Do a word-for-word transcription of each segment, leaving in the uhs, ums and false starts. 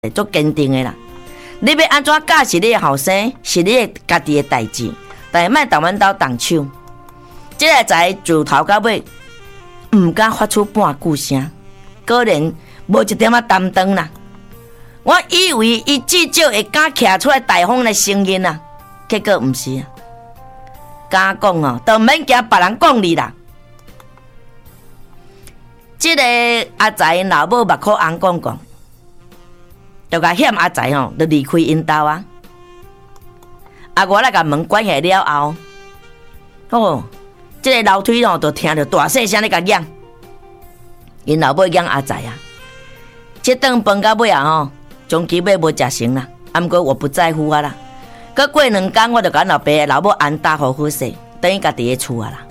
足坚定的啦。你要安怎教是你的后生，是你的家己的代志，但是莫动阮兜动手。这个才自头到尾，毋敢发出半句声，果然无一点仔担当啦。我以为伊至少会敢徛出来大方的声音啊，结果毋是啊。敢讲哦，都免惊别人讲你啦。这个阿财老母目眶红讲讲，就甲险阿财吼，就离开因兜啊。啊，我来甲门关下了后，哦，这个楼梯吼，就听着大细声咧甲嚷，因老母嚷阿财啊。这顿饭到尾啊吼，终基本无食成啦。啊，毋过我不在乎啊啦。搁过两天，我就甲老爸老母安搭好好势，等于家己的厝啊啦。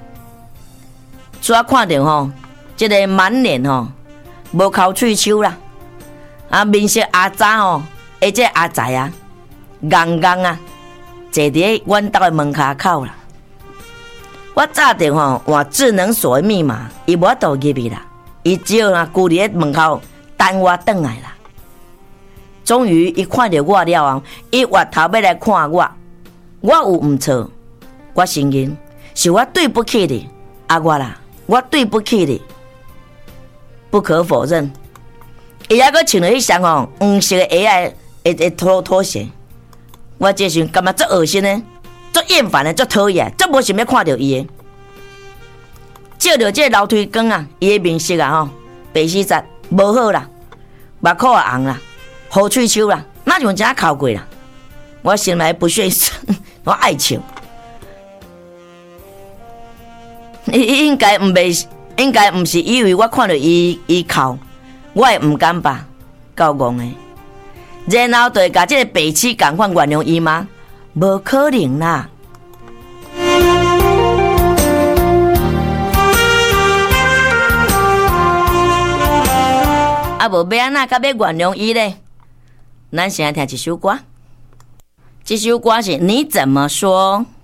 煞看到吼，这个满脸吼无口喙手啦，啊面色阿早吼，而且阿财啊，戆戆啊，坐伫阮兜的门骹口啦。我早定吼换智能锁密码，伊无法度入去啦，伊只好啊固伫咧门口等我转来啦。终于，伊看到我了后，伊回头要来看我。我有毋错，我承认是我对不起你，啊我啦，我对不起你，不可否认。伊还阁穿了迄双吼黄色的鞋仔的的拖拖鞋，我这时感觉足恶心的，足厌烦的，足讨厌，足无想要看到伊的。照着这楼梯光啊，伊的面色啊吼白死煞，无好啦，目眶也红啦。好喙手啦，那就真哭过啦。我心内不屑我爱笑。伊应该唔袂，应该唔是以为我看到伊伊哭，我会唔敢吧？够戆的。然后就会甲这个白痴共款原谅伊吗？无可能啦。啊，无要安怎甲要原谅伊咧？咱先来听一首歌，这首歌是你怎么说？